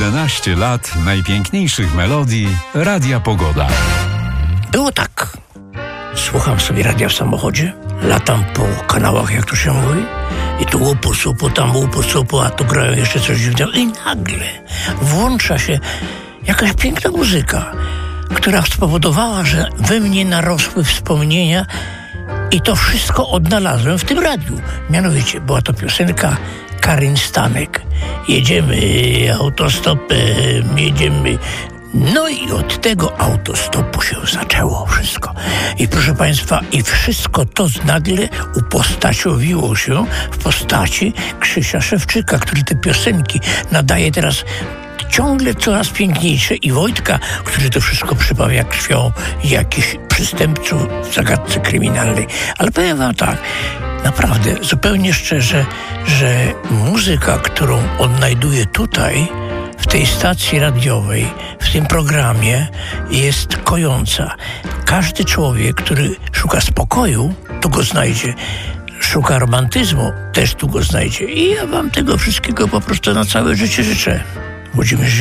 11 lat najpiękniejszych melodii Radia Pogoda. Było tak. Słucham sobie radia w samochodzie, latam po kanałach, jak to się mówi, i tu łupu supu, tam łupu supu, a tu grają jeszcze coś dziwnego. I nagle włącza się jakaś piękna muzyka, która spowodowała, że we mnie narosły wspomnienia i to wszystko odnalazłem w tym radiu. Mianowicie była to piosenka Karin Stanek. Jedziemy autostopem, jedziemy. No i od tego autostopu się zaczęło wszystko. I proszę Państwa, i wszystko to nagle upostaciowiło się w postaci Krzysia Szewczyka, który te piosenki nadaje teraz ciągle coraz piękniejsze, i Wojtka, który to wszystko przypawia krwią jakichś przestępców w zagadce kryminalnej. Ale powiem wam tak, naprawdę, zupełnie szczerze, że muzyka, którą odnajduję tutaj, w tej stacji radiowej, w tym programie, jest kojąca. Każdy człowiek, który szuka spokoju, tu go znajdzie. Szuka romantyzmu, też tu go znajdzie. I ja wam tego wszystkiego po prostu na całe życie życzę. Włodzimierz